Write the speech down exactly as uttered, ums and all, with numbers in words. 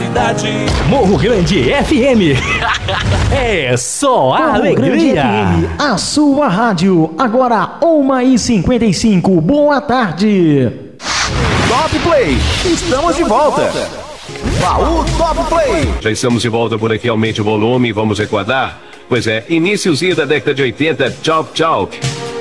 cidade. Morro Grande F M. É só a Morro alegria. Grande F M, a sua rádio. Agora, uma e cinquenta e cinco. Boa tarde. Top Play, estamos de volta. Baú Top Play. Já estamos de volta por aqui, aumente o volume e vamos recordar. Pois é, iníciozinho da década de oitenta, Tchau Tchau.